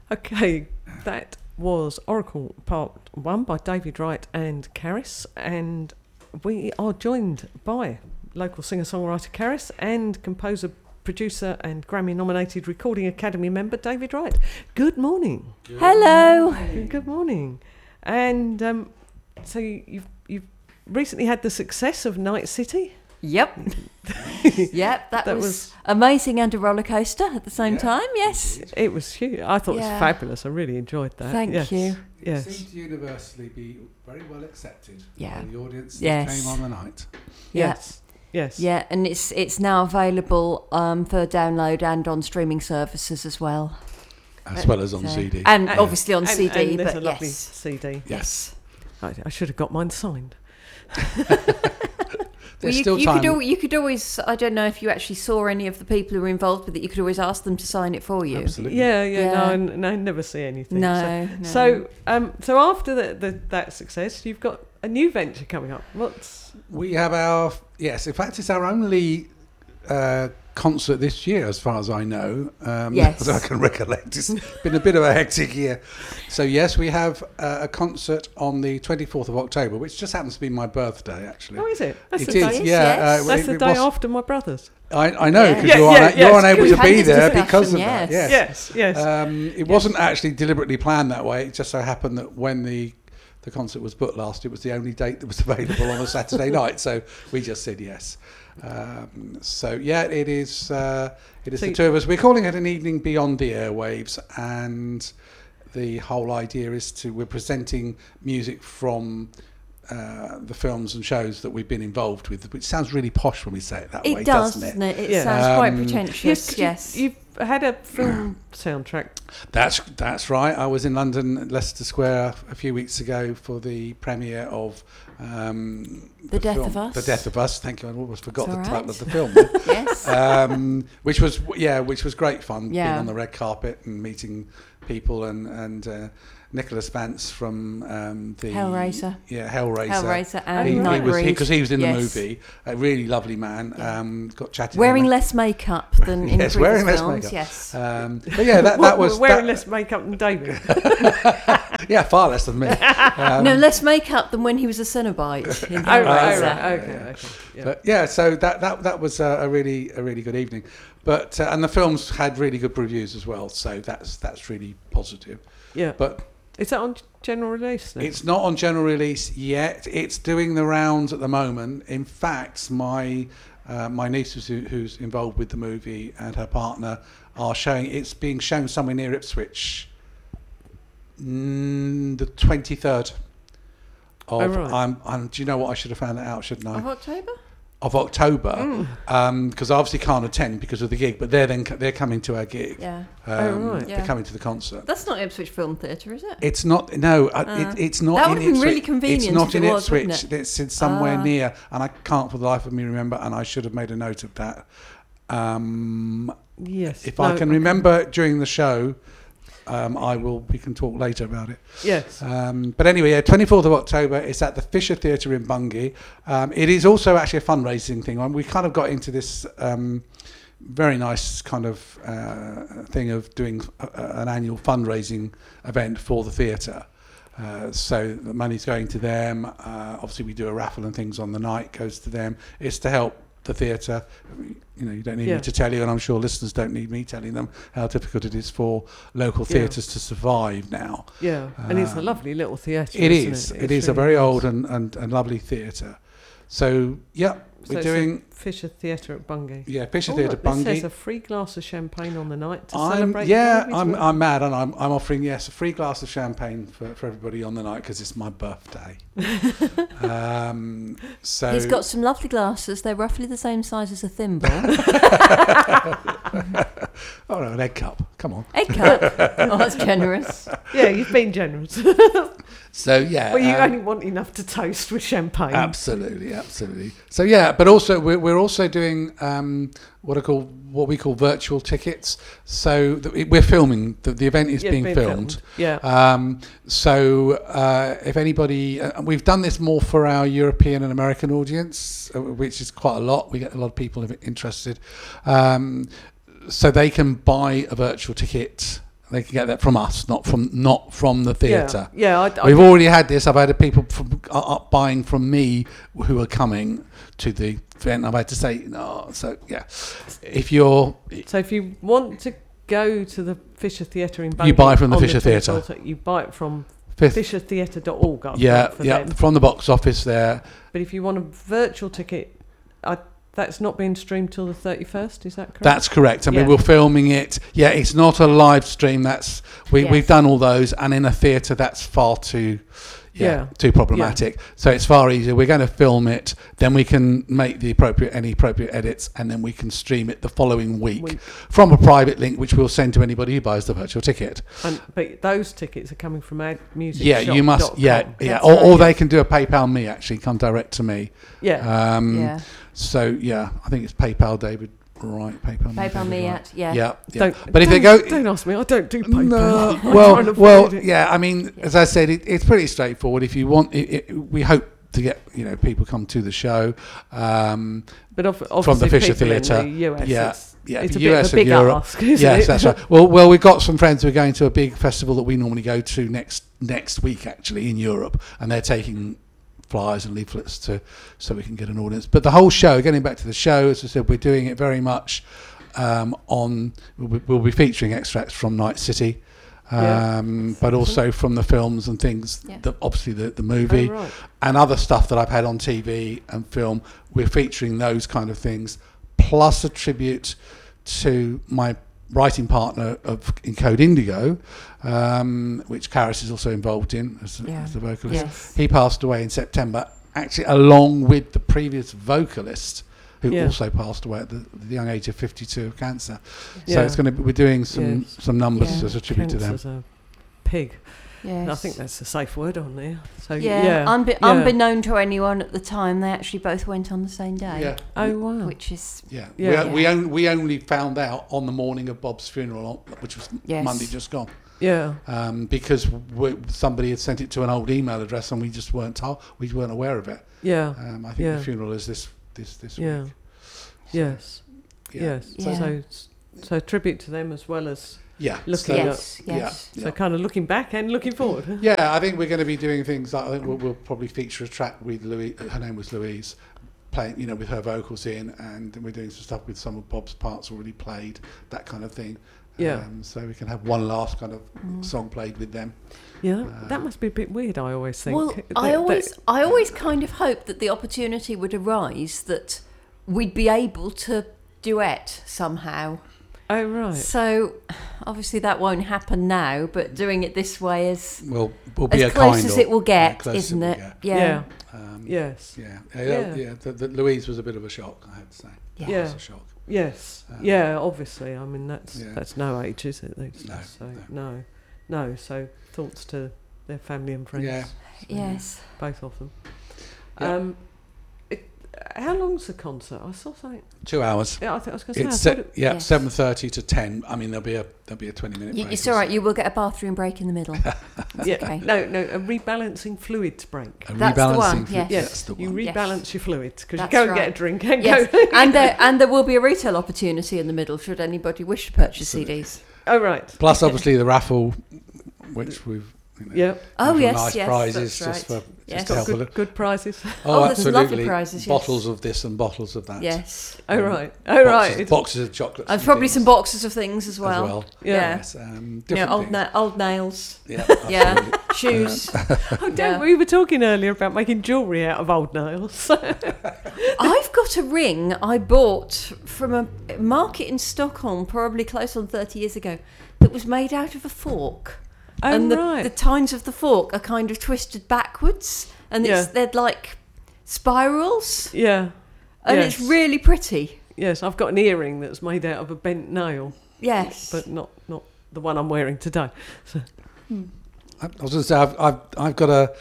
Okay, that was Oracle Part 1 by David Wright and Karis, and we are joined by local singer-songwriter Karis and composer, producer and Grammy-nominated Recording Academy member David Wright. Good morning. Hello. Good morning. And so you've recently had the success of Night City? Yep. Yep, that was amazing and a roller coaster at the same time, yes. It was huge. I thought it was fabulous. I really enjoyed that. Thank you. Yes. It seemed to universally be very well accepted by the audience Yes. that came on the night. Yes. Yes. Yeah, and it's now available for download and on streaming services as well. As well as on CD. And obviously on and CD, there's but a lovely yes. CD. Yes. I should have got mine signed. There's still time. You could always, I don't know if you actually saw any of the people who were involved with it, you could always ask them to sign it for you. Absolutely. Yeah. No, I never see anything. No. So after that success, you've got a new venture coming up. We have in fact, it's our only concert this year, as far as I know. Yes. As I can recollect. It's been a bit of a hectic year. So, yes, we have a concert on the 24th of October, which just happens to be my birthday, actually. Oh, is it? It is, yeah. That's the day after my brother's. I know, because Yeah. you're unable to be there discussion, because of yes. that. Yes. It wasn't actually deliberately planned that way. It just so happened that when the concert was booked last, it was the only date that was available on a Saturday night, so we just said yes. It is the two of us. We're calling it an evening beyond the airwaves, and the whole idea is we're presenting music from the films and shows that we've been involved with, which sounds really posh when we say it that way, doesn't it? It sounds quite pretentious, yes. You've had a film soundtrack. That's right. I was in London at Leicester Square a few weeks ago for the premiere of The Death of Us. The Death of Us. Thank you. I almost forgot the title of the film. Yes. Which was great fun. Being on the red carpet and meeting people and Nicholas Vance from the Hellraiser. Yeah, Hellraiser. Hellraiser and Nightbreed. Because he was in the movie. A really lovely man. Got chatting. Wearing less makeup than in previous wearing less films. Makeup. Yes. But yeah, that was wearing less makeup than David. Yeah, far less than me. No, less makeup than when he was a Cenobite in Hellraiser. Okay. Yeah. But yeah, so that was a really good evening. But and the films had really good reviews as well, so that's really positive. Yeah. But is that on general release now? It's not on general release yet. It's doing the rounds at the moment. In fact, my niece who's involved with the movie and her partner are showing. It's being shown somewhere near Ipswich. The 23rd of do you know what? I should have found that out, shouldn't I? Of October, because I obviously can't attend because of the gig, but they're coming to our gig. Yeah. They're coming to the concert. That's not Ipswich Film Theatre, is it? It's not. No, it's not. That would have been really convenient. It's not in Ipswich. Wouldn't it? It's in somewhere near, and I can't for the life of me remember. And I should have made a note of that. Yes. If I can remember during the show. We can talk later about it. Yes. But anyway, 24th of October, it's at the Fisher Theatre in Bungay. It is also actually a fundraising thing. We kind of got into this very nice kind of thing of doing an annual fundraising event for the theatre. So the money's going to them. Obviously, we do a raffle and things on the night, goes to them. It's to help the theatre. You don't need me to tell you, and I'm sure listeners don't need me telling them how difficult it is for local theatres to survive now. Yeah, and it's a lovely little theatre. It is. It is a very old and lovely theatre. So we're doing Fisher Theatre at Bungay. Yeah, Fisher Theatre at Bungay. It says a free glass of champagne on the night to celebrate. I'm mad, and I'm offering a free glass of champagne for everybody on the night because it's my birthday. So he's got some lovely glasses. They're roughly the same size as a thimble. Oh no, an egg cup. Come on. Egg cup. Oh, that's generous. Yeah, you've been generous. So yeah. Well, you only want enough to toast with champagne. Absolutely. So yeah, but also we're also doing what we call virtual tickets. So we're filming. The event is being filmed. Yeah. So if anybody, we've done this more for our European and American audience, which is quite a lot. We get a lot of people interested. So they can buy a virtual ticket. They can get that from us, not from the theatre. We've already had this. I've had people buying from me who are coming to the event. I've had to say no. So yeah, if you want to go to the Fisher Theatre in Bungay, you buy from the Fisher Theatre. You buy it from fishertheatre.org. From the box office there. But if you want a virtual ticket, that's not being streamed till the 31st, is that correct? That's correct. I mean, we're filming it. Yeah, it's not a live stream. We've done all those, and in a theatre, that's far too problematic. So it's far easier. We're going to film it, then we can make any appropriate edits, and then we can stream it the following week from a private link, which we'll send to anybody who buys the virtual ticket. But those tickets are coming from AdMusicShop.com. Yeah, you must. Yeah. Or they can do a PayPal me. Actually, come direct to me. Yeah. So I think it's PayPal David. Right, PayPal me at But if they go, don't ask me. I don't do PayPal. No, well, yeah. I mean, as I said, it's pretty straightforward. If you want, we hope to get people come to the show. But obviously from the Fisher Theatre, it's the a US bit of a big Europe. ask, isn't Yes, it? that's right. Well, we've got some friends who are going to a big festival that we normally go to next week, actually, in Europe, and they're taking flyers and leaflets so we can get an audience. But the whole show, getting back to the show, as I said, we're doing it very much we'll be featuring extracts from Night City, but also from the films and things, obviously the movie and other stuff that I've had on TV and film. We're featuring those kind of things, plus a tribute to my writing partner in Code Indigo, which Karis is also involved in as the vocalist. Yes. He passed away in September, actually along with the previous vocalist, who also passed away at the young age of 52 of cancer. So it's going to we're doing some numbers as a tribute to them. Cancer's a pig. Yes. I think that's a safe word on there. So unbeknown to anyone at the time, they actually both went on the same day. Yeah. Oh wow. Which is we only found out on the morning of Bob's funeral, which was Monday just gone. Yeah. Because somebody had sent it to an old email address and we just weren't told. We weren't aware of it. Yeah. I think the funeral is this week. Yes. So tribute to them as well as looking at so kind of looking back and looking forward. Yeah, I think we're going to be doing things like, I think we'll probably feature a track with Louise. Her name was Louise, playing, with her vocals in, and we're doing some stuff with some of Bob's parts already played, that kind of thing. Yeah. So we can have one last kind of song played with them. Yeah, that must be a bit weird, I always think. Well, I always kind of hoped that the opportunity would arise that we'd be able to duet somehow. Oh, right. So, obviously that won't happen now, but doing it this way is will be as close as it will get, isn't it? Yeah. Yes. Louise was a bit of a shock, I have to say. Yeah. It was a shock. Yes. Obviously. I mean, that's no age, is it? No. So thoughts to their family and friends. Yeah. Yes. Both of them. Yep. How long's the concert? I saw something. 2 hours. Yeah, I was going to say. 7:30 to 10. I mean, there'll be a 20-minute break. It's all right. You will get a bathroom break in the middle. Okay. No, a rebalancing fluids break. That's the one. Yes. That's the one. You rebalance your fluids because you That's go and right. get a drink and Yes. go. and there will be a retail opportunity in the middle should anybody wish to purchase CDs. Oh right. Plus, obviously, the raffle, which we've. Oh yes, nice prizes that's right. just to help a little. Good prizes. Oh, there's absolutely. lovely prizes. Yes. Bottles of this and bottles of that. Yes. Boxes of chocolates. And probably some boxes of things as well. Yeah. Yes, old nails. Yeah. Yeah. Shoes. We were talking earlier about making jewellery out of old nails. I've got a ring I bought from a market in Stockholm, probably close on 30 years ago, that was made out of a fork. Oh, and right. the tines of the fork are kind of twisted backwards, and they're like spirals. Yeah. And it's really pretty. Yes, I've got an earring that's made out of a bent nail. Yes. But not the one I'm wearing today. So. I was going to say I've got a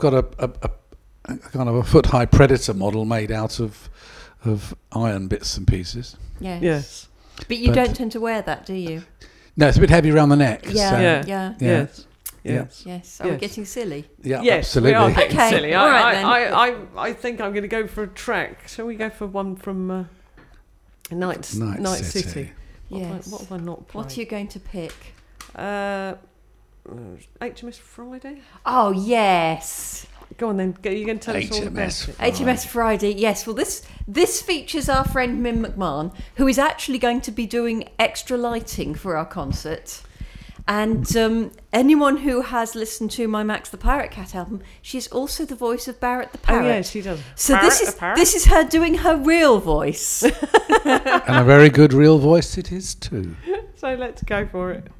kind of a foot-high Predator model made out of iron bits and pieces. Yes. But you don't tend to wear that, do you? No, it's a bit heavy around the neck. Yes. Are we getting silly? Yeah, yes, absolutely. we are getting Okay, silly. all right then. I think I'm going to go for a track. Shall we go for one from Night City? Yes. What have I not played? What are you going to pick? HMS Friday. Oh, yes. Go on then. You going to tell us all about HMS it? HMS Friday, yes. Well, this features our friend Mim McMahon, who is actually going to be doing extra lighting for our concert. And anyone who has listened to my Max the Pirate Cat album, she's also the voice of Barrett the Parrot. Oh yeah, she does. So Parrot, this is her doing her real voice. And a very good real voice it is too. So let's go for it.